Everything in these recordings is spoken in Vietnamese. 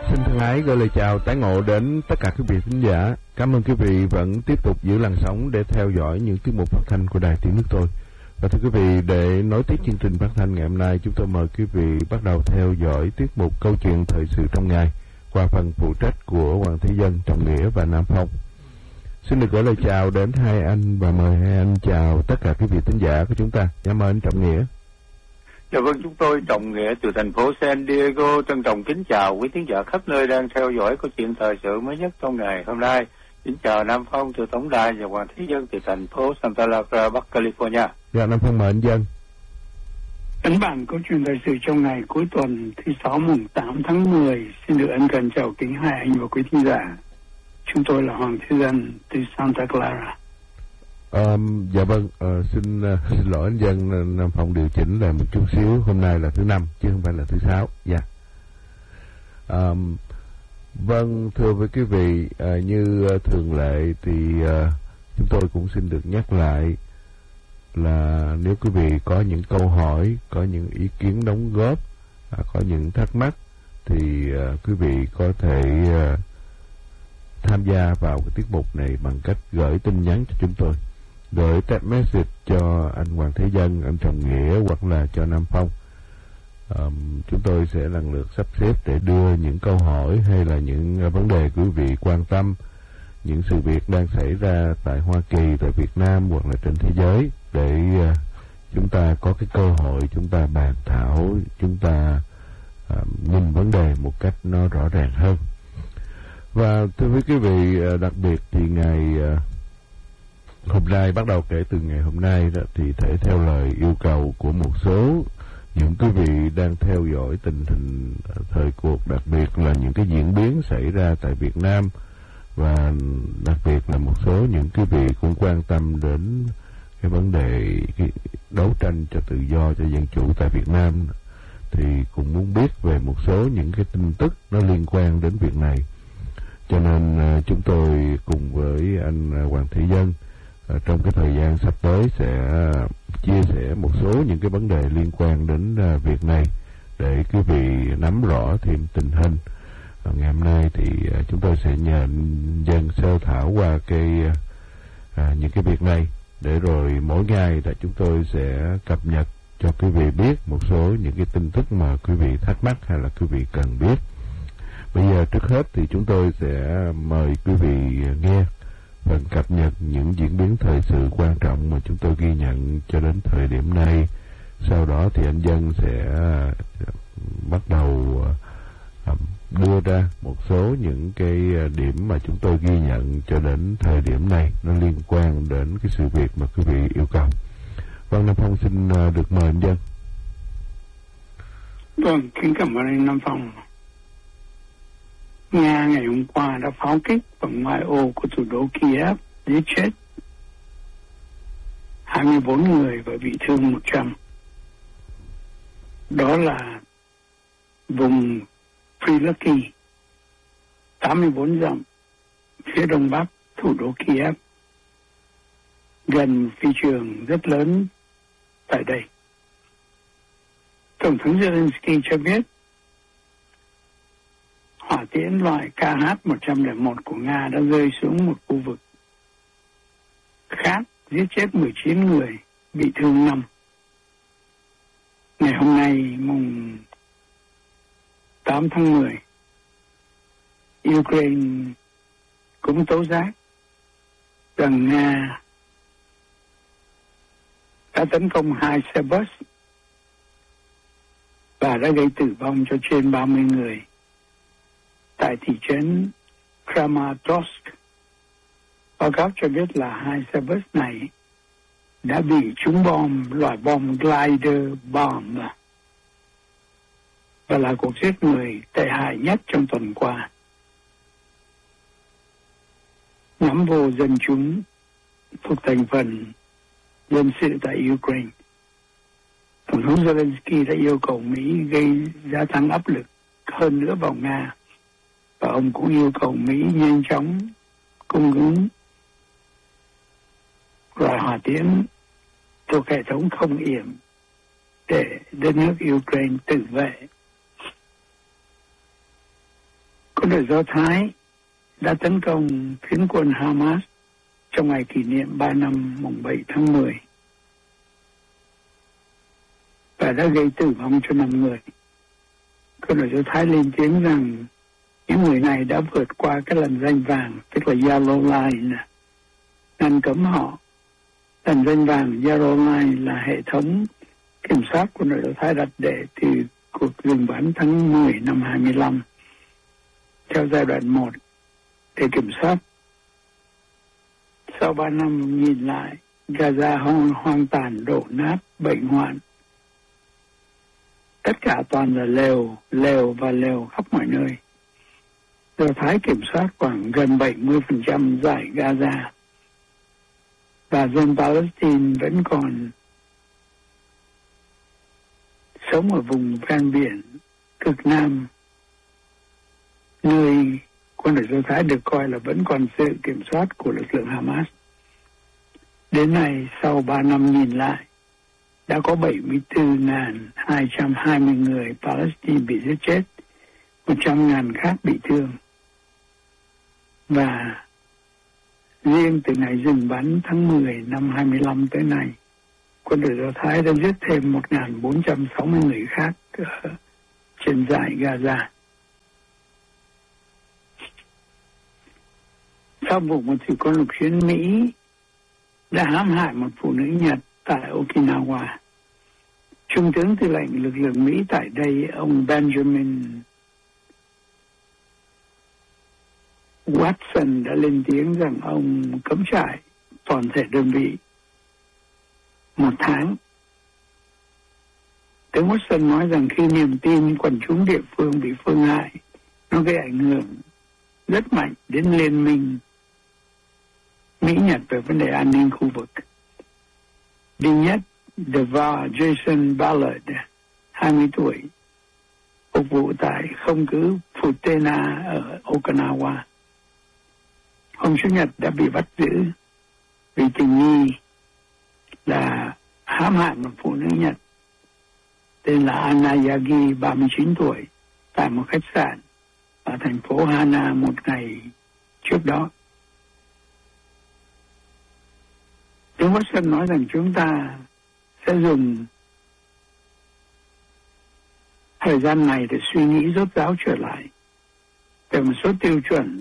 Xin thân ái gửi lời chào tái ngộ đến tất cả quý vị thính giả. Cảm ơn quý vị vẫn tiếp tục giữ làn sóng để theo dõi những tiết mục phát thanh của Đài Tiếng Nước Tôi. Và thưa quý vị, để nối tiếp chương trình phát thanh ngày hôm nay, chúng tôi mời quý vị bắt đầu theo dõi tiết mục câu chuyện thời sự trong ngày qua phần phụ trách của Hoàng Thế Dân, Trọng Nghĩa và Nam Phong. Xin được gửi lời chào đến hai anh và mời hai anh chào tất cả quý vị thính giả của chúng ta. Dạ mời anh Trọng Nghĩa. Dạ vâng, chúng tôi Trọng Nghĩa từ thành phố San Diego trân trọng kính chào quý thính giả khắp nơi đang theo dõi câu chuyện thời sự mới nhất trong ngày hôm nay. Kính chào Nam Phong từ tổng đài và Hoàng Thế Dân từ thành phố Santa Clara, Bắc California. Dạ Nam Phong mời anh Dân. Ấn bản câu chuyện thời sự trong ngày cuối tuần thứ Sáu mùng 8 tháng 10 xin được ân cần chào kính hai anh và quý thính giả. Chúng tôi là Hoàng Thế Dân từ Santa Clara. Dạ vâng, xin lỗi anh Dân, Nam Phong điều chỉnh là một chút xíu, hôm nay là thứ Năm chứ không phải là thứ Sáu. Dạ. Vâng, thưa với quý vị, như thường lệ thì chúng tôi cũng xin được nhắc lại là nếu quý vị có những câu hỏi, có những ý kiến đóng góp, có những thắc mắc thì quý vị có thể tham gia vào cái tiết mục này bằng cách gửi tin nhắn cho chúng tôi, gửi text message cho anh Hoàng Thế Dân, anh Trọng Nghĩa hoặc là cho Nam Phong. Chúng tôi sẽ lần lượt sắp xếp để đưa những câu hỏi hay là những vấn đề quý vị quan tâm, những sự việc đang xảy ra tại Hoa Kỳ, tại Việt Nam hoặc là trên thế giới để chúng ta có cái cơ hội chúng ta bàn thảo, chúng ta nhìn vấn đề một cách nó rõ ràng hơn. Và thưa với quý vị, đặc biệt thì ngày hôm nay, bắt đầu kể từ ngày hôm nay đó, thì thể theo lời yêu cầu của một số những quý vị đang theo dõi tình hình thời cuộc, đặc biệt là những cái diễn biến xảy ra tại Việt Nam, và đặc biệt là một số những quý vị cũng quan tâm đến cái vấn đề đấu tranh cho tự do, cho dân chủ tại Việt Nam, thì cũng muốn biết về một số những cái tin tức nó liên quan đến việc này. Cho nên chúng tôi cùng với anh Hoàng Thế Dân trong cái thời gian sắp tới sẽ chia sẻ một số những cái vấn đề liên quan đến việc này để quý vị nắm rõ thêm tình hình. Ngày hôm nay thì chúng tôi sẽ nhờ anh Dân sơ thảo qua những cái việc này, để rồi mỗi ngày là chúng tôi sẽ cập nhật cho quý vị biết một số những cái tin tức mà quý vị thắc mắc hay là quý vị cần biết. Bây giờ trước hết thì chúng tôi sẽ mời quý vị nghe phần cập nhật những diễn biến thời sự quan trọng mà chúng tôi ghi nhận cho đến thời điểm này. Sau đó thì anh Dân sẽ bắt đầu đưa ra một số những cái điểm mà chúng tôi ghi nhận cho đến thời điểm này, nó liên quan đến cái sự việc mà quý vị yêu cầu. Vâng, Nam Phong xin được mời anh Dân. Vâng, kính cảm ơn anh Nam Phong. Nga ngày hôm qua đã pháo kích vào ngoại ô của thủ đô Kiev, giết chết 24 người và bị thương 100. Đó là vùng Prilaki, 84 dặm phía đông bắc thủ đô Kiev, gần phi trường rất lớn tại đây. Tổng thống Zelensky cho biết hỏa tiễn loại KH-101 của Nga đã rơi xuống một khu vực khác, giết chết 19 người, bị thương 5. Ngày hôm nay, mùng 8 tháng 10, Ukraine cũng tố giác rằng Nga đã tấn công 2 xe bus và đã gây tử vong cho trên 30 người tại thị trấn Kramatorsk. Báo cáo cho biết là 2 xe bus này đã bị trúng bom loại bom glider bomb và là cuộc giết người tệ hại nhất trong tuần qua, nhắm vô dân chúng thuộc thành phần dân sự tại Ukraine. Tổng thống Zelensky đã yêu cầu Mỹ gây gia tăng áp lực hơn nữa vào Nga, và ông cũng yêu cầu Mỹ nhanh chóng cung ứng loại hỏa tiễn thuộc hệ thống không yểm để đất nước Ukraine tự vệ. Quân đội Do Thái đã tấn công phiến quân Hamas trong ngày kỷ niệm 3 năm mùng 7 tháng 10 và đã gây tử vong cho 5 người. Quân đội Do Thái lên tiếng rằng những người này đã vượt qua cái lằn ranh vàng, tức là Yellow Line, ngăn cấm họ. Lằn ranh vàng Yellow Line là hệ thống kiểm soát quân đội Do Thái đặt để từ cuộc ngừng bắn tháng 10 năm 25 theo giai đoạn 1 để kiểm soát. Sau 3 năm nhìn lại, Gaza hoang tàn, đổ nát, bệnh hoạn. Tất cả toàn là lều và lều khắp mọi nơi. Do Thái kiểm soát khoảng gần 70% dải Gaza. Và dân Palestine vẫn còn sống ở vùng ven biển cực Nam, nơi quân đội Do Thái được coi là vẫn còn sự kiểm soát của lực lượng Hamas. Đến nay, sau 3 năm nhìn lại, đã có 74.220 người Palestine bị giết chết, 100.000 khác bị thương. Và riêng từ ngày dừng bắn tháng 10 năm 25 tới nay, quân đội Do Thái đã giết thêm 1.460 người khác trên dải Gaza. Sau vụ một thủy quân lục chiến Mỹ đã hãm hại một phụ nữ Nhật tại Okinawa, Trung tướng tư lệnh lực lượng Mỹ tại đây, ông Benjamin Watson đã lên tiếng rằng ông cấm trại toàn thể đơn vị 1 tháng. Tướng Watson nói rằng khi niềm tin quần chúng địa phương bị phương hại, nó gây ảnh hưởng rất mạnh đến liên minh Mỹ-Nhật về vấn đề an ninh khu vực. Đi nhất, DeVar Jason Ballard, 20 tuổi, phục vụ tại không cứ Futena ở Okinawa. Hôm Chủ nhật đã bị bắt giữ vì tình nghi là hãm hại một phụ nữ Nhật tên là Anayagi, 39 tuổi, tại một khách sạn ở thành phố Hana một ngày trước đó. Tướng Watson nói rằng chúng ta sẽ dùng thời gian này để suy nghĩ rốt ráo trở lại về một số tiêu chuẩn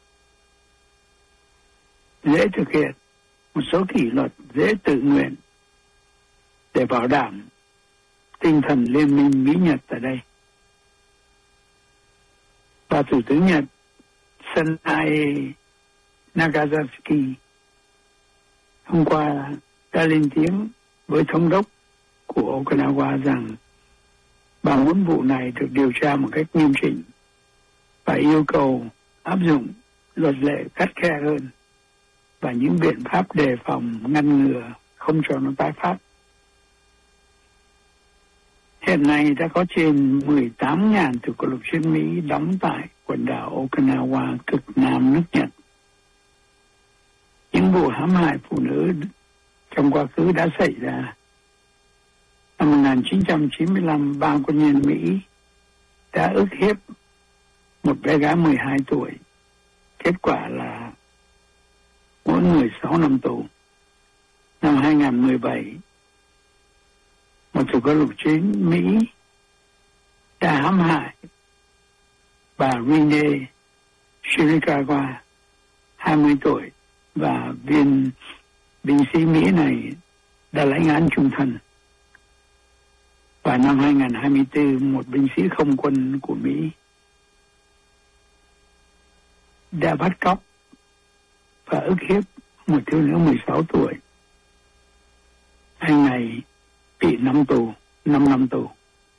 dễ thực hiện, một số kỷ luật dễ tự nguyện để bảo đảm tinh thần liên minh Mỹ-Nhật tại đây. Và Thủ tướng Nhật Sanae Nagasaki hôm qua đã lên tiếng với thống đốc của Okinawa rằng bà muốn vụ này được điều tra một cách nghiêm chỉnh và yêu cầu áp dụng luật lệ khắt khe hơn và những biện pháp đề phòng ngăn ngừa không cho nó tái phát. Hiện nay đã có trên 18.000 thủy quân lục chiến Mỹ đóng tại quần đảo Okinawa cực nam nước Nhật. Những vụ hãm hại phụ nữ trong quá khứ đã xảy ra. Năm 1995, 3 quân nhân Mỹ đã ức hiếp một bé gái 12 tuổi. Kết quả là mỗi người 6 năm tù. Năm 2017, một thủy quân lục chiến Mỹ đã hãm hại bà Rene Shirakawa, 20 tuổi, và viên binh sĩ Mỹ này đã lãnh án chung thân. Và năm 2024, một binh sĩ không quân của Mỹ đã bắt cóc và ức hiếp một thiếu nữ 16 tuổi. Anh này bị 5 năm tù.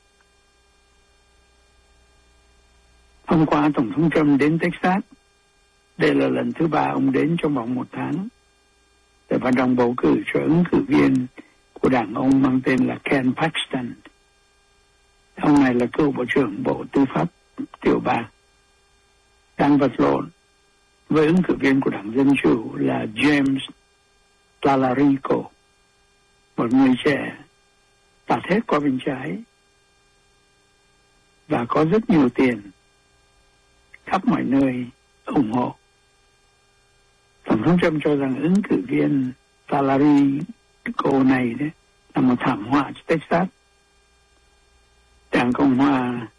Hôm qua, Tổng thống Trump đến Texas. Đây là lần thứ 3 ông đến trong vòng 1 tháng để vận động bầu cử cho ứng cử viên của đảng ông mang tên là Ken Paxton. Ông này là cựu Bộ trưởng Bộ Tư pháp tiểu bang, đang vật lộn với ứng cử viên của đảng Dân Chủ là James Talarico, một người trẻ tạt hết qua bên trái và có rất nhiều tiền. khắp mọi nơi ủng hộ. Tổng thống Trump cho rằng ứng cử viên Talarico này đấy là một thảm họa cho Texas. Đảng Cộng hòa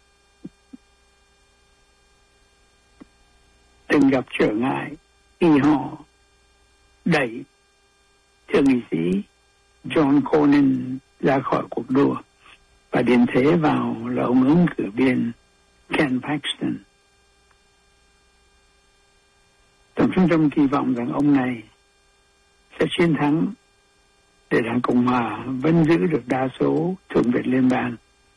từng gặp trở ngại khi họ đẩy thượng nghị sĩ John Cornyn ra khỏi cuộc đua và điện thế vào là ông ứng cử viên Ken Paxton. Tổng thống Trump kỳ vọng rằng ông này sẽ chiến thắng để Đảng Cộng hòa vẫn giữ được đa số Thượng viện liên bang.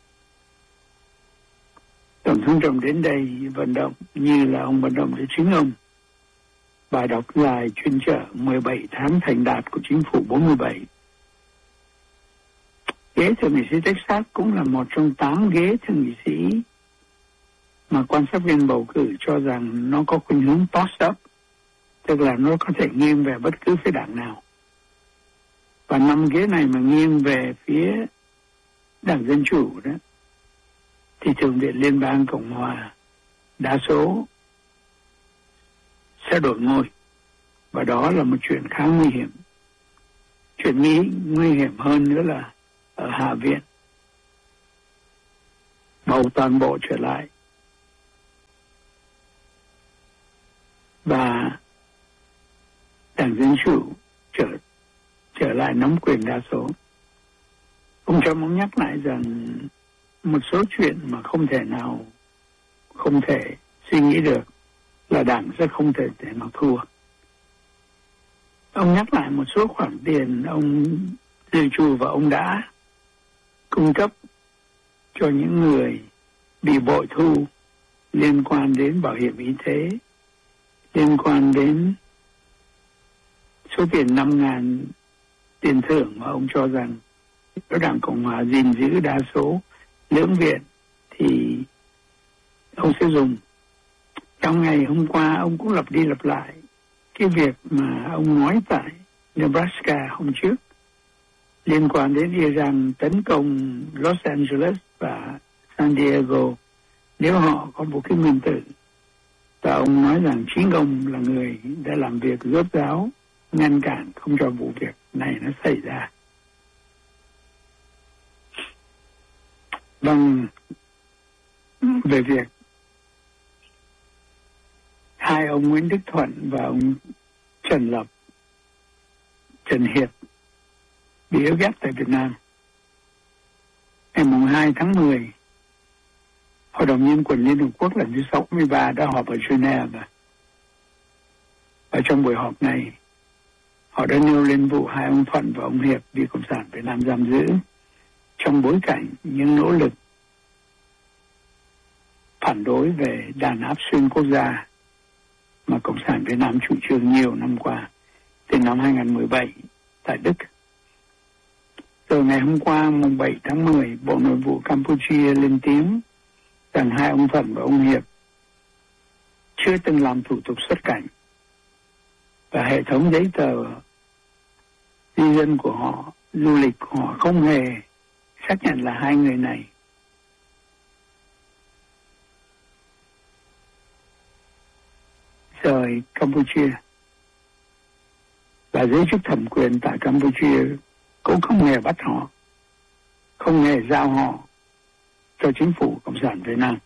Tổng thống Trump đến đây vận động như là ông vận động để chính ông. Bài đọc dài chuyên trợ 17 tháng thành đạt của chính phủ 47. Ghế thượng nghị sĩ Texas cũng là một trong 8 ghế thượng nghị sĩ mà quan sát viên bầu cử cho rằng nó có khuynh hướng toss-up, tức là nó có thể nghiêng về bất cứ phía đảng nào. Và 5 ghế này mà nghiêng về phía Đảng Dân Chủ đó, thì Thượng viện Liên bang Cộng hòa đa số sẽ đổi ngôi. Và đó là một chuyện khá nguy hiểm. Chuyện nguy hiểm hơn nữa là ở Hạ viện bầu toàn bộ trở lại và Đảng Dân Chủ trở lại nắm quyền đa số. Ông Trump ông nhắc lại rằng một số chuyện mà không thể suy nghĩ được là đảng sẽ không thể để nó thua. Ông nhắc lại một số khoản tiền ông dự trù và ông đã cung cấp cho những người bị bội thu liên quan đến bảo hiểm y tế, liên quan đến số tiền 5.000 tiền thưởng mà ông cho rằng nếu Đảng Cộng hòa gìn giữ đa số lưỡng viện thì ông sẽ dùng. Trong ngày hôm qua ông cũng lặp đi lặp lại cái việc mà ông nói tại Nebraska hôm trước liên quan đến Iran tấn công Los Angeles và San Diego nếu họ có vũ khí nguyên tử. Và ông nói rằng chính ông là người đã làm việc rốt ráo ngăn cản không cho vụ việc này nó xảy ra. Vâng, về việc hai ông Nguyễn Đức Thuận và ông Trần Hiệp bị ép ghép tại Việt Nam. Ngày 2 tháng 10, Hội đồng Nhân quyền Liên Hợp Quốc lần thứ 63 đã họp ở Geneva. Và trong buổi họp này, họ đã nêu lên vụ hai ông Thuận và ông Hiệp bị Cộng sản Việt Nam giam giữ trong bối cảnh những nỗ lực phản đối về đàn áp xuyên quốc gia mà Cộng sản Việt Nam chủ trương nhiều năm qua, từ năm 2017 tại Đức. Từ ngày hôm qua, mùng 7 tháng 10, Bộ Nội vụ Campuchia lên tiếng rằng hai ông Thuận và ông Hiệp chưa từng làm thủ tục xuất cảnh và hệ thống giấy tờ di dân của họ, du lịch của họ không hề xác nhận là hai người này rời Campuchia. Và giới chức thẩm quyền tại Campuchia cũng không hề bắt họ, không hề giao họ cho chính phủ Cộng sản Việt Nam.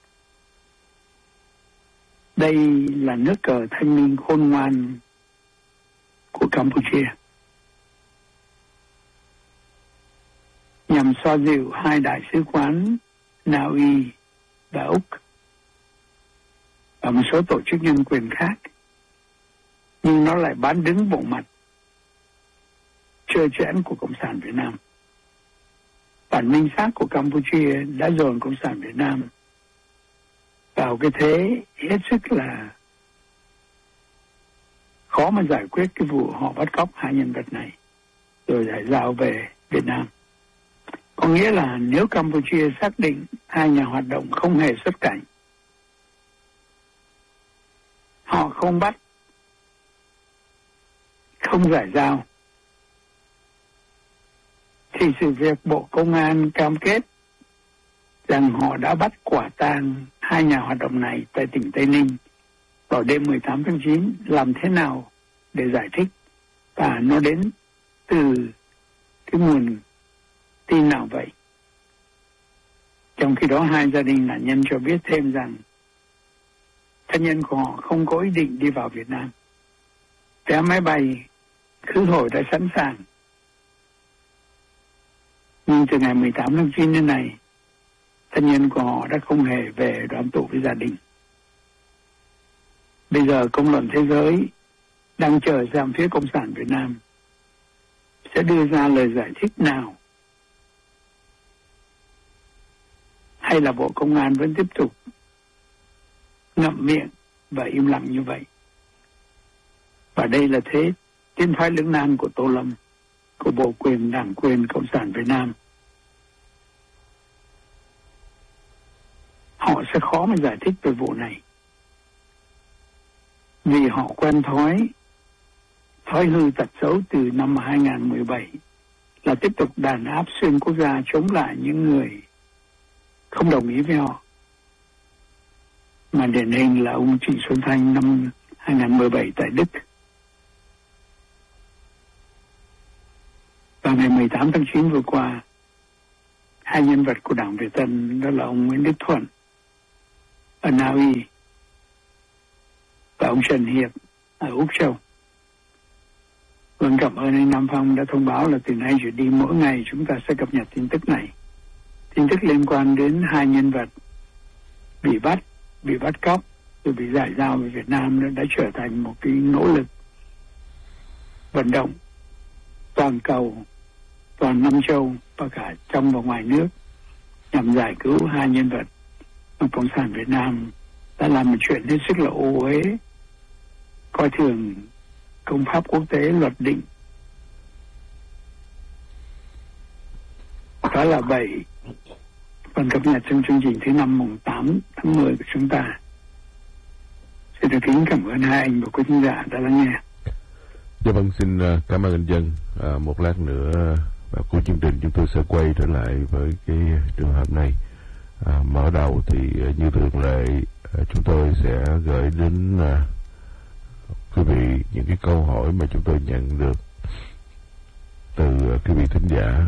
Đây là nước cờ thanh minh khôn ngoan của Campuchia, nhằm xoa dịu hai đại sứ quán Na Uy và Úc và một số tổ chức nhân quyền khác, nhưng nó lại bán đứng bộ mặt trơ trẽn của Cộng sản Việt Nam. Bản minh xác của Campuchia đã dồn Cộng sản Việt Nam vào cái thế hết sức là khó mà giải quyết cái vụ họ bắt cóc hai nhân vật này rồi giải giao về Việt Nam. Có nghĩa là nếu Campuchia xác định hai nhà hoạt động không hề xuất cảnh, họ không bắt, không giải giao, thì sự việc Bộ Công an cam kết rằng họ đã bắt quả tang hai nhà hoạt động này tại tỉnh Tây Ninh vào đêm 18 tháng 9 làm thế nào để giải thích và nó đến từ cái nguồn tin nào vậy. Trong khi đó hai gia đình nạn nhân cho biết thêm rằng thân nhân của họ không có ý định đi vào Việt Nam. Vé máy bay khứ hồi đã sẵn sàng. Nhưng từ ngày 18 tháng 9 đến nay, thân nhân của họ đã không hề về đoàn tụ với gia đình. Bây giờ công luận thế giới đang chờ xem phía Cộng sản Việt Nam sẽ đưa ra lời giải thích nào, hay là Bộ Công an vẫn tiếp tục ngậm miệng và im lặng như vậy. Và đây là thế tiến thoái lưỡng nan của Tô Lâm, của Bộ Quyền Đảng Quyền Cộng sản Việt Nam. Họ sẽ khó mà giải thích về vụ này, vì họ quen thói hư tật xấu từ năm 2017 là tiếp tục đàn áp xuyên quốc gia chống lại những người không đồng ý với họ. Mà điển hình là ông Trịnh Xuân Thanh năm 2017 tại Đức. Vào ngày 18 tháng 9 vừa qua, hai nhân vật của Đảng Việt Tân đó là ông Nguyễn Đức Thuận ở Na Uy và ông Trần Hiệp ở Úc Châu. Vâng, cảm ơn anh Nam Phong đã thông báo là từ nay trở đi mỗi ngày chúng ta sẽ cập nhật tin tức này. Tin tức liên quan đến hai nhân vật bị bắt cóc rồi bị giải giao về Việt Nam đã trở thành một cái nỗ lực vận động toàn cầu, toàn năm châu và cả trong và ngoài nước nhằm giải cứu hai nhân vật mà Cộng sản Việt Nam đã làm một chuyện hết sức là ô uế, coi thường công pháp quốc tế, luật định. Đó là 7 phần cập nhật trong chương trình thứ 5 mùng 8 tháng 10 của chúng ta. Xin được kính cảm ơn hai anh và quý khán giả đã lắng nghe. Dạ vâng, xin cảm ơn anh Dân. Một lát nữa vào cuối chương trình chúng tôi sẽ quay trở lại với cái trường hợp này. Mở đầu thì như thường lệ chúng tôi sẽ gửi đến quý vị những cái câu hỏi mà chúng tôi nhận được từ quý vị thính giả.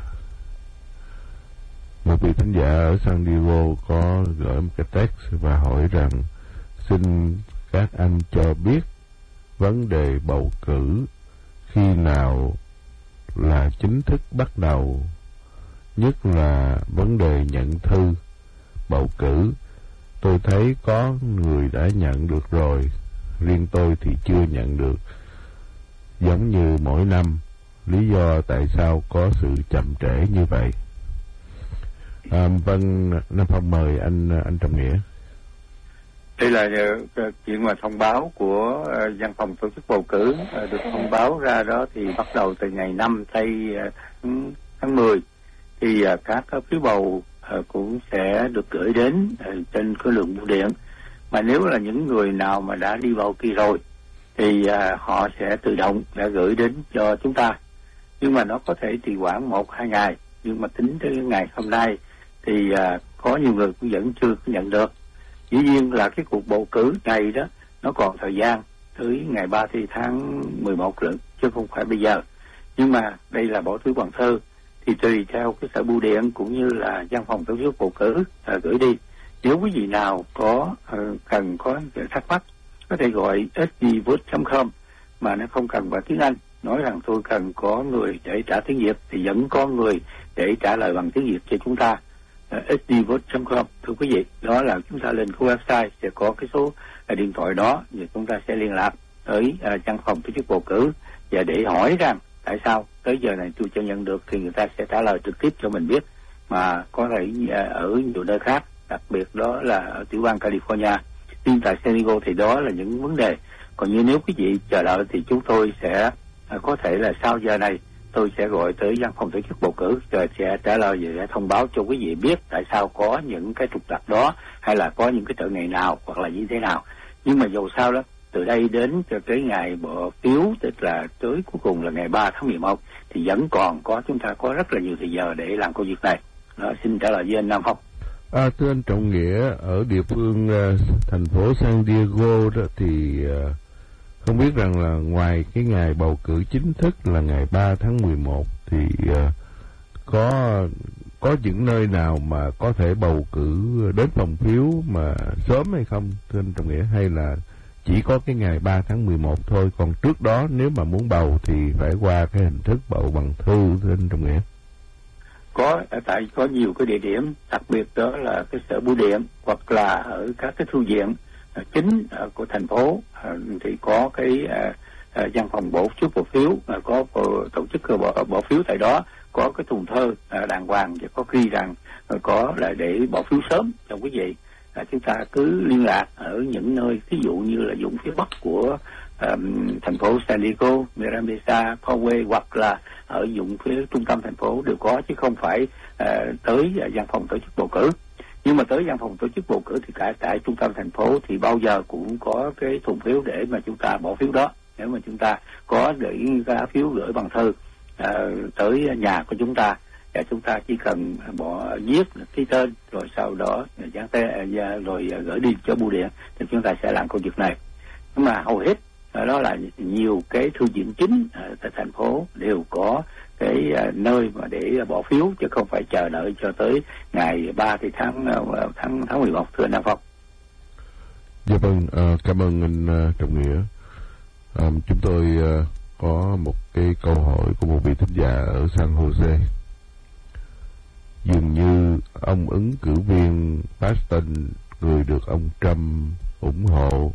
Một vị thính giả ở San Diego có gửi một cái text và hỏi rằng xin các anh cho biết vấn đề bầu cử khi nào là chính thức bắt đầu, nhất là vấn đề nhận thư bầu cử. Tôi thấy có người đã nhận được rồi, riêng tôi thì chưa nhận được. Giống như mỗi năm, lý do tại sao có sự chậm trễ như vậy? Vâng, Nam Phong mời anh Trọng Nghĩa. Đây là chuyện mà thông báo của văn phòng tổ chức bầu cử được thông báo ra đó, thì bắt đầu từ ngày 5 tháng 10 thì các phiếu bầu cũng sẽ được gửi đến trên cái lượng bưu điện. Mà nếu là những người nào mà đã đi bầu kỳ rồi thì họ sẽ tự động đã gửi đến cho chúng ta. Nhưng mà nó có thể trì hoãn 1-2 ngày. Nhưng mà tính tới ngày hôm nay thì có nhiều người cũng vẫn chưa nhận được. Dĩ nhiên là cái cuộc bầu cử này đó nó còn thời gian tới ngày 3 tháng 11 nữa, chứ không phải bây giờ. Nhưng mà đây là bỏ túi bằng thơ, thì tùy theo cái sở bưu điện cũng như là văn phòng tổ chức bầu cử gửi đi. Nếu quý vị nào có cần có thắc mắc có thể gọi sdvote.com mà nó không cần vào tiếng Anh, nói rằng tôi cần có người để trả tiếng Việt thì vẫn có người để trả lời bằng tiếng Việt cho chúng ta. sdvote.com, thưa quý vị, đó là chúng ta lên cái website sẽ có cái số điện thoại đó, và chúng ta sẽ liên lạc tới văn phòng tổ chức bầu cử và để hỏi rằng tại sao tới giờ này tôi chưa nhận được, thì người ta sẽ trả lời trực tiếp cho mình biết. Mà có thể ở nhiều nơi khác, đặc biệt đó là ở tiểu bang California, nhưng tại San Diego thì đó là những vấn đề. Còn như nếu quý vị chờ đợi thì chúng tôi sẽ có thể là sau giờ này tôi sẽ gọi tới văn phòng tổ chức bầu cử rồi sẽ trả lời và sẽ thông báo cho quý vị biết tại sao có những cái trục trặc đó, hay là có những cái trở ngại nào hoặc là như thế nào. Nhưng mà dù sao đó, từ đây đến cho tới ngày bỏ phiếu, tức là tới cuối cùng là ngày 3 tháng 11 thì vẫn còn có, chúng ta có rất là nhiều thời giờ để làm công việc này. Đó, xin trả lời với anh Nam Phong. Thưa anh Trọng Nghĩa, ở địa phương thành phố San Diego đó thì không biết rằng là ngoài cái ngày bầu cử chính thức là ngày 3 tháng 11 thì có những nơi nào mà có thể bầu cử đến phòng phiếu mà sớm hay không, thưa anh Trọng Nghĩa, hay là chỉ có cái ngày 3 tháng 11 thôi, còn trước đó nếu mà muốn bầu thì phải qua cái hình thức bầu bằng thư, thưa anh Trọng Nghĩa? Tại có nhiều cái địa điểm, đặc biệt đó là cái sở bưu điện hoặc là ở các cái thư viện chính của thành phố thì có cái văn phòng bổ phiếu, có tổ chức bỏ phiếu tại đó, có cái thùng thơ đàng hoàng, và có ghi rằng có là để bỏ phiếu sớm cho quý vị. Chúng ta cứ liên lạc ở những nơi ví dụ như là vùng phía bắc của thành phố San Diego, Mira Mesa, Poway, hoặc là ở vùng phía trung tâm thành phố đều có, chứ không phải tới văn phòng tổ chức bầu cử. Nhưng mà tới văn phòng tổ chức bầu cử thì cả tại trung tâm thành phố thì bao giờ cũng có cái thùng phiếu để mà chúng ta bỏ phiếu đó. Nếu mà chúng ta có gửi lá phiếu gửi bằng thư tới nhà của chúng ta, và chúng ta chỉ cần viết cái tên rồi sau đó dán tay rồi gửi đi cho bưu điện thì chúng ta sẽ làm công việc này. Nhưng mà hầu hết đó là nhiều cái thư viện chính tại thành phố đều có cái nơi mà để bỏ phiếu, chứ không phải chờ đợi cho tới ngày 3 tháng 11, thưa anh Nam Phong. Dạ vâng, cảm ơn anh Trọng Nghĩa. Chúng tôi có một cái câu hỏi của một vị thính giả ở San Jose. Dường như ông ứng cử viên Paxton, người được ông Trump ủng hộ,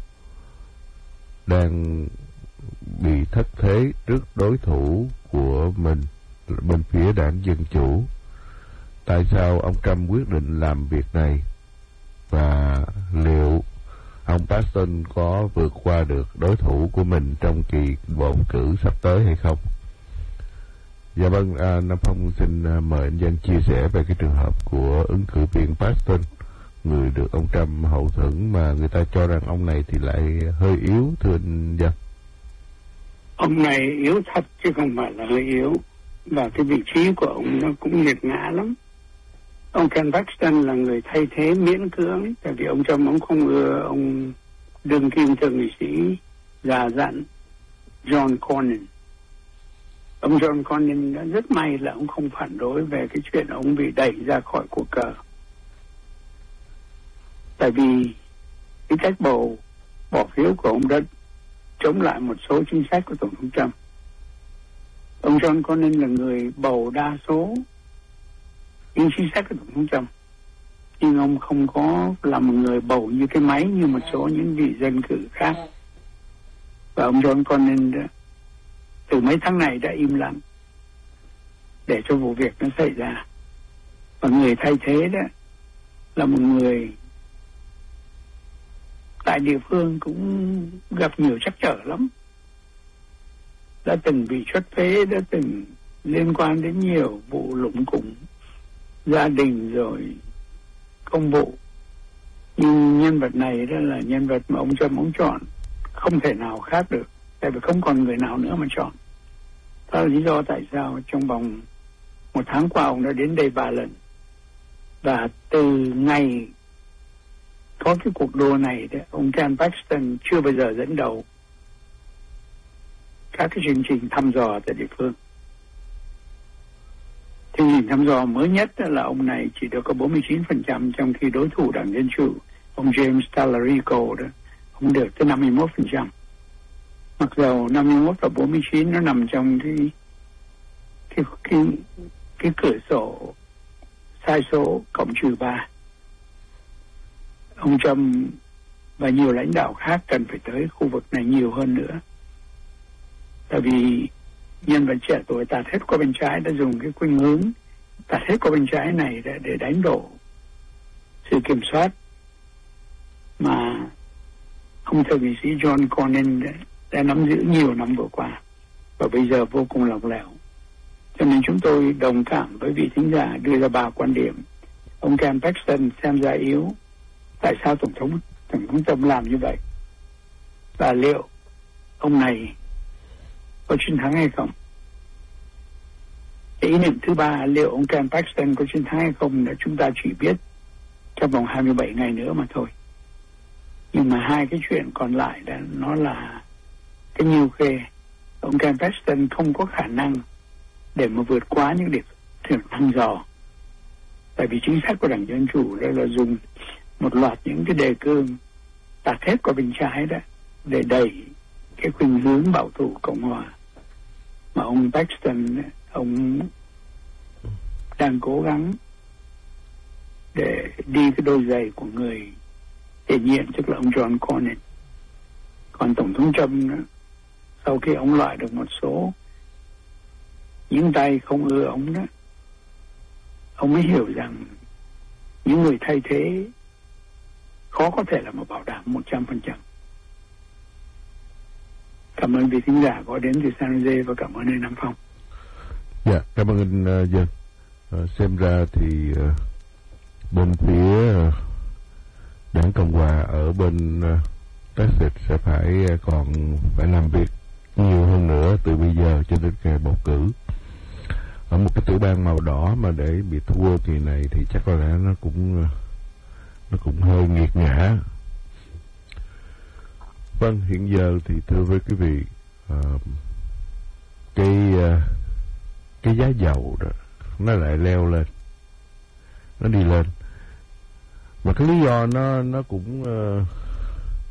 đang bị thất thế trước đối thủ của mình bên phía đảng Dân Chủ. Tại sao ông Trump quyết định làm việc này, và liệu ông Paxton có vượt qua được đối thủ của mình trong kỳ bầu cử sắp tới hay không? Dạ vâng, Nam Phong xin mời anh Giang chia sẻ về cái trường hợp của ứng cử viên Paxton, người được ông Trump hậu thuẫn mà người ta cho rằng ông này thì lại hơi yếu, thưa anh Giang. Ông này yếu thật chứ không phải là hơi yếu, và cái vị trí của ông nó cũng nghiệt ngã lắm. Ông Ken Paxton là người thay thế miễn cưỡng, tại vì ông Trump ông không ưa ông đương kim thượng nghị sĩ già dặn John Cornyn. Ông John Cornyn đã rất may là ông không phản đối về cái chuyện ông bị đẩy ra khỏi cuộc cờ. Tại vì cái cách bỏ phiếu của ông đã chống lại một số chính sách của Tổng thống Trump. Ông John Cornyn là người bầu đa số những chính sách của Tổng thống Trump, nhưng ông không có là một người bầu như cái máy như một số những vị dân cử khác. Và ông John Cornyn từ mấy tháng này đã im lặng để cho vụ việc nó xảy ra. Và người thay thế đó là một người tại địa phương cũng gặp nhiều trắc trở lắm, đã từng bị xuất phế, đã từng liên quan đến nhiều vụ lũng củng gia đình rồi công vụ. Nhưng nhân vật này đó là nhân vật mà ông Trump muốn chọn, không thể nào khác được, tại vì không còn người nào nữa mà chọn. Đó là lý do tại sao trong vòng 1 tháng qua ông đã đến đây 3 lần. Và từ ngày có cái cuộc đua này đó, ông Ken Paxton chưa bao giờ dẫn đầu các cái chương trình thăm dò tại địa phương. Chương trình thăm dò mới nhất là ông này chỉ được có 49%, trong khi đối thủ đảng Dân Chủ, ông James Tallarico đó, ông được tới 51%. Mặc dù 51 và 49 nó nằm trong cái cửa sổ sai số cộng trừ 3. Ông Trump và nhiều lãnh đạo khác cần phải tới khu vực này nhiều hơn nữa. Tại vì nhân vật trẻ tuổi tạt hết qua bên trái đã dùng cái khuynh hướng tạt hết qua bên trái này để đánh đổ sự kiểm soát mà ông thượng nghị sĩ John Cornyn đã nắm giữ nhiều năm vừa qua, và bây giờ vô cùng lỏng lẻo. Cho nên chúng tôi đồng cảm với vị thính giả đưa ra 3 quan điểm. Ông Ken Paxton xem ra yếu, tại sao Tổng thống Trump làm như vậy, và liệu ông này có chiến thắng hay không. Ý niệm thứ 3, liệu ông Ken Paxton có chiến thắng hay không là chúng ta chỉ biết trong vòng 27 ngày nữa mà thôi. Nhưng mà hai cái chuyện còn lại đó, nó là cái nhiều khê. Ông Ken Paxton không có khả năng để mà vượt qua những điểm thăm dò. Tại vì chính sách của Đảng Dân Chủ đó là dùng một loạt những cái đề cương tạt hết qua bên trái đó để đẩy cái khuynh hướng bảo thủ Cộng hòa. Mà ông Paxton, ông đang cố gắng để đi cái đôi giày của người hiện nhiệm, tức là ông John Cornyn. Còn Tổng thống Trump đó, sau khi ông loại được một số những tay không ưa ông đó, ông mới hiểu rằng những người thay thế khó có thể là một bảo đảm 100%. Cảm ơn vị thính giả gọi đến từ San Jose và cảm ơn anh Nam Phong. Dạ, cảm ơn anh Dân. Xem ra thì bên phía Đảng Cộng Hòa ở bên Texas sẽ phải làm việc nhiều hơn nữa từ bây giờ cho đến ngày bầu cử. Ở một cái tiểu bang màu đỏ mà để bị thua kỳ này thì chắc có lẽ nó cũng hơi nghiệt ngã. Vâng, hiện giờ thì thưa với quý vị, cái giá dầu đó nó lại leo lên, nó đi lên, mà cái lý do nó cũng